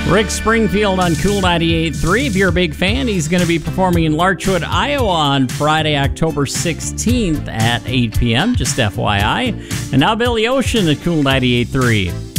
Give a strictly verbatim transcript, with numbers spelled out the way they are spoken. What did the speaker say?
Rick Springfield on Cool ninety-eight point three. If you're a big fan, he's going to be performing in Larchwood, Iowa on Friday, October sixteenth at eight p.m., just F Y I. And now Billy Ocean at Cool ninety-eight point three.